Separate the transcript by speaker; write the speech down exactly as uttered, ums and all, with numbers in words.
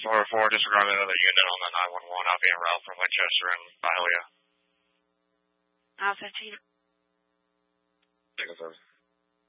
Speaker 1: four oh four, disregard another unit on the nine one one. I'll be en route from Winchester and Bylia.
Speaker 2: I'll fifteen.
Speaker 1: Take it, sir.